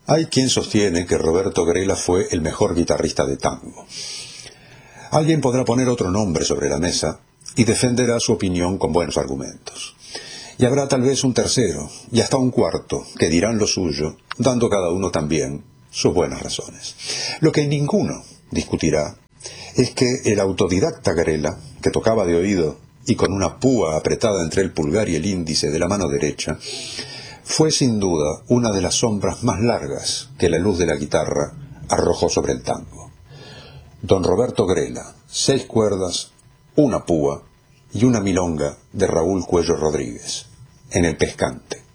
Hay quien sostiene que Roberto Grela fue el mejor guitarrista de tango. Alguien podrá poner otro nombre sobre la mesa y defenderá su opinión con buenos argumentos. Y habrá tal vez un tercero y hasta un cuarto que dirán lo suyo, dando cada uno también sus buenas razones. Lo que ninguno discutirá es que el autodidacta Grela, que tocaba de oído y con una púa apretada entre el pulgar y el índice de la mano derecha, fue sin duda una de las sombras más largas que la luz de la guitarra arrojó sobre el tango. Don Roberto Grela, 6 cuerdas, una púa y una milonga de Raúl Cuello Rodríguez, en El Pescante.